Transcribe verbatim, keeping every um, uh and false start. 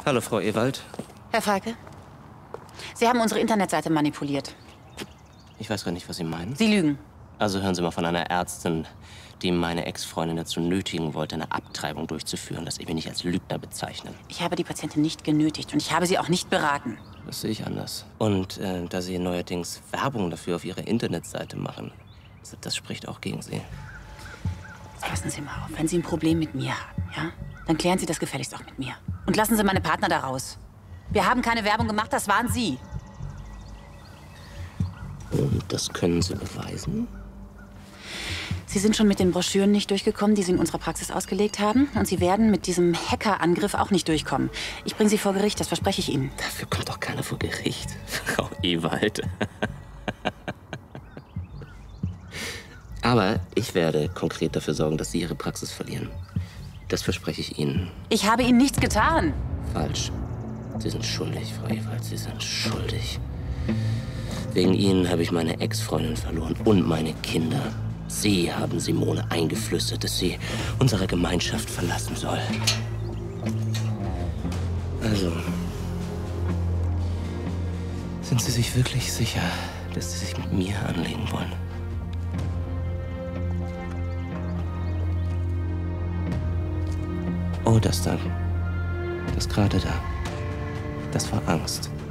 Hallo, Frau Ewald. Herr Falke, Sie haben unsere Internetseite manipuliert. Ich weiß gar nicht, was Sie meinen. Sie lügen. Also hören Sie mal von einer Ärztin, die meine Ex-Freundin dazu nötigen wollte, eine Abtreibung durchzuführen, dass ich mich nicht als Lügner bezeichnen. Ich habe die Patientin nicht genötigt und ich habe sie auch nicht beraten. Das sehe ich anders. Und äh, da Sie neuerdings Werbung dafür auf Ihrer Internetseite machen, das spricht auch gegen Sie. Passen Sie mal auf, wenn Sie ein Problem mit mir haben, ja? Dann klären Sie das gefälligst auch mit mir. Und lassen Sie meine Partner da raus. Wir haben keine Werbung gemacht, das waren Sie. Und das können Sie beweisen? Sie sind schon mit den Broschüren nicht durchgekommen, die Sie in unserer Praxis ausgelegt haben. Und Sie werden mit diesem Hackerangriff auch nicht durchkommen. Ich bringe Sie vor Gericht, das verspreche ich Ihnen. Dafür kommt doch keiner vor Gericht, Frau Ewald. Aber ich werde konkret dafür sorgen, dass Sie Ihre Praxis verlieren. Das verspreche ich Ihnen. Ich habe Ihnen nichts getan. Falsch. Sie sind schuldig, Frau Ewald. Sie sind schuldig. Wegen Ihnen habe ich meine Ex-Freundin verloren und meine Kinder. Sie haben Simone eingeflüstert, dass sie unsere Gemeinschaft verlassen soll. Also, sind Sie sich wirklich sicher, dass Sie sich mit mir anlegen wollen? Oh, das da. Das gerade da. Das war Angst.